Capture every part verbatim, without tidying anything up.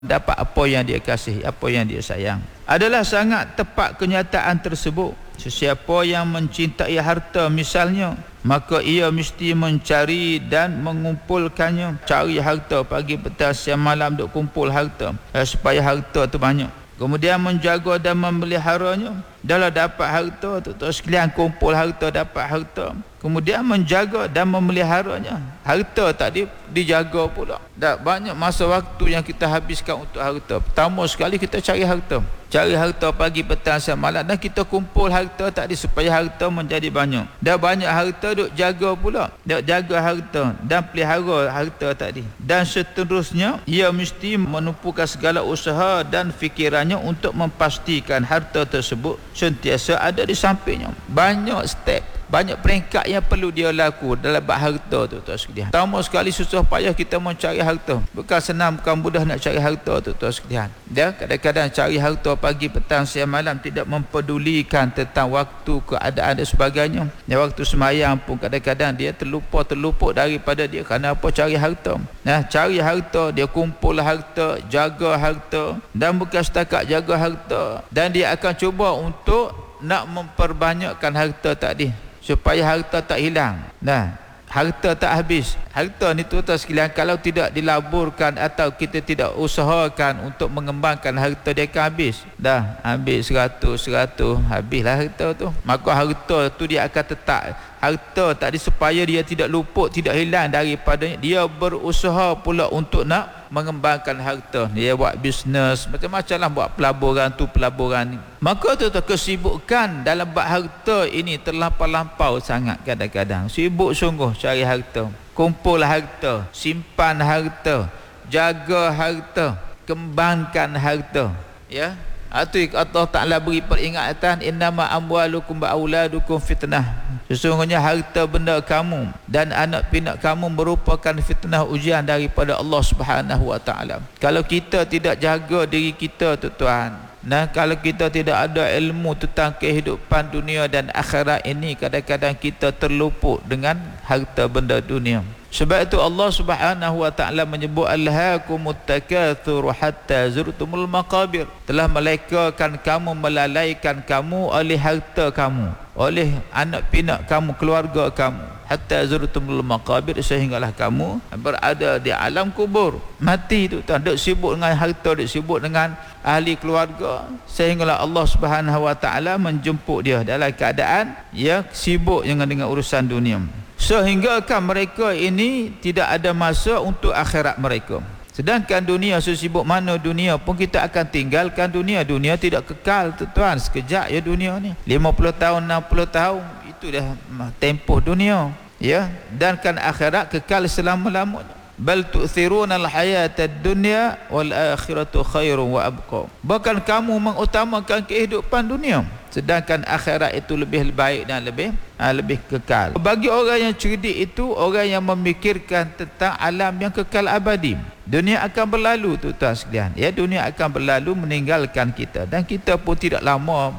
dapat apa yang dia kasih, apa yang dia sayang. Adalah sangat tepat kenyataan tersebut. Sesiapa yang mencintai harta misalnya, maka ia mesti mencari dan mengumpulkannya. Cari harta pagi, petang, siang, malam duk kumpul harta, eh, supaya harta tu banyak. Kemudian menjaga dan memeliharanya. Dalam dapat harta tu, terus sekalian kumpul harta, dapat harta. Kemudian menjaga dan memeliharanya. Harta tak di, dijaga pula. Dah banyak masa waktu yang kita habiskan untuk harta. Pertama sekali kita cari harta. Cari harta pagi, petang, siang, malam. Dan kita kumpul harta tadi supaya harta menjadi banyak. Dah banyak harta duk jaga pula. Duk jaga harta dan pelihara harta tadi. Dan seterusnya, ia mesti menumpukan segala usaha dan fikirannya untuk memastikan harta tersebut sentiasa ada di sampingnya. Banyak step, banyak peringkat yang perlu dia laku dalam bab harta tu, tuan sekalian. Pertama sekali susah payah kita mencari harta. Bukan senang, bukan mudah nak cari harta tu, tuan sekalian. Dia kadang-kadang cari harta pagi, petang, siang, malam, tidak mempedulikan tentang waktu, keadaan dan sebagainya. Dan waktu semayang pun kadang-kadang dia terlupa terluput daripada dia. Kerana apa? Cari harta. Nah, cari harta, dia kumpul harta, jaga harta, dan bukan setakat jaga harta, dan dia akan cuba untuk nak memperbanyakkan harta tadi supaya harta tak hilang. Nah, harta tak habis. Harta ni tuan-tuan sekalian, kalau tidak dilaburkan atau kita tidak usahakan untuk mengembangkan harta, dia akan habis. Dah habis seratus seratus, habislah harta tu. Maka harta tu dia akan tetap. Harta tadi supaya dia tidak luput, tidak hilang daripadanya, dia berusaha pula untuk nak mengembangkan harta. Dia buat bisnes, macam-macam lah, buat pelaburan tu, pelaburan ni. Maka tu tu kesibukan dalam bab harta ini terlampau-lampau sangat kadang-kadang. Sibuk sungguh cari harta, kumpul harta, simpan harta, jaga harta, kembangkan harta. Ya, itu Allah Ta'ala beri peringatan, innama amwalukum wa auladukum fitnah. Sesungguhnya harta benda kamu dan anak pinak kamu merupakan fitnah, ujian daripada Allah Subhanahu wa Ta'ala. Kalau kita tidak jaga diri kita tuan, nah, kalau kita tidak ada ilmu tentang kehidupan dunia dan akhirat ini, kadang-kadang kita terluput dengan harta benda dunia. Sebab itu Allah Subhanahu wa Ta'ala menyebut alhaakumut takatsur hatta zurtumul maqabir. Telah melekakan kamu, melalaikan kamu oleh harta kamu, oleh anak pinak kamu, keluarga kamu, hatta zurtumul maqabir, sehinggalah kamu berada di alam kubur. Mati tu tuan, duk sibuk dengan harta, duk sibuk dengan ahli keluarga, sehinggalah Allah Subhanahu wa Ta'ala menjemput dia dalam keadaan ya sibuk dengan dengan urusan dunia. Sehingga kan mereka ini tidak ada masa untuk akhirat mereka. Sedangkan dunia, sesibuk mana dunia pun kita akan tinggalkan dunia. Dunia tidak kekal tuan, sekejap ya dunia ni. lima puluh tahun, enam puluh tahun, itu dah tempoh dunia. Ya, dan kan akhirat kekal selama-lamanya. Bal tu'thiruna al-hayata ad-dunya wal akhiratu khairun wa abqa. Bahkan kamu mengutamakan kehidupan dunia, sedangkan akhirat itu lebih baik dan lebih ha, lebih kekal. Bagi orang yang cerdik itu, orang yang memikirkan tentang alam yang kekal abadi. Dunia akan berlalu tuan sekalian. Ya, dunia akan berlalu meninggalkan kita, dan kita pun tidak lama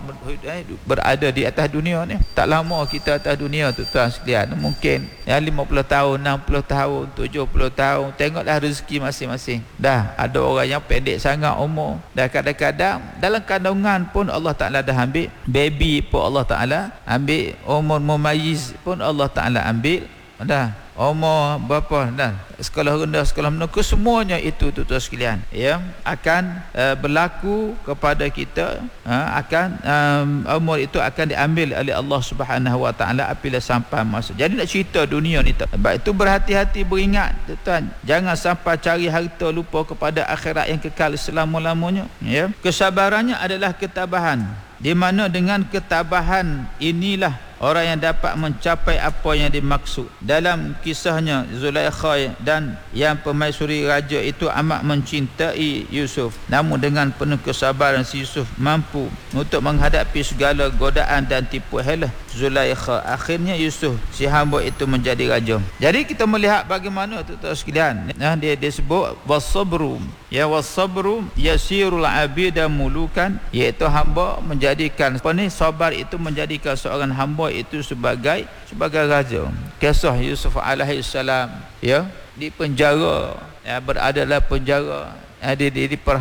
berada di atas dunia ni. Tak lama kita atas dunia tuan sekalian. Mungkin ya lima puluh tahun, enam puluh tahun, tujuh puluh tahun. Tengoklah rezeki masing-masing. Dah ada orang yang pendek sangat umur. Dah kadang-kadang dalam kandungan pun Allah Ta'ala dah ambil. Baby pun Allah Ta'ala ambil. Umur mumayyiz pun Allah Ta'ala ambil. Dah umur berapa dah, sekolah rendah, sekolah menengah, semuanya itu tuan sekalian ya akan uh, berlaku kepada kita. uh, akan um, umur itu akan diambil oleh Allah Subhanahu wa Ta'ala apabila sampai masa. Jadi nak cerita dunia ni tak. Sebab itu berhati-hati, beringat tuan, jangan sampai cari harta lupa kepada akhirat yang kekal selama-lamanya. Ya, kesabarannya adalah ketabahan, di mana dengan ketabahan inilah orang yang dapat mencapai apa yang dimaksud. Dalam kisahnya Zulaikha dan yang permaisuri raja itu amat mencintai Yusuf, namun dengan penuh kesabaran si Yusuf mampu untuk menghadapi segala godaan dan tipu hela Zulaikha. Akhirnya Yusuf si hamba itu menjadi raja. Jadi kita melihat bagaimana tuan-tuan sekalian, nah, dia disebut wasabru. Ya, wasabru yasirul abida mulukan, iaitu hamba menjadikan apa ni, sabar itu menjadikan seorang hamba itu sebagai sebagai raja. Kisah Yusuf alaihi salam ya di penjara, ya, berada dalam penjara, ada di, di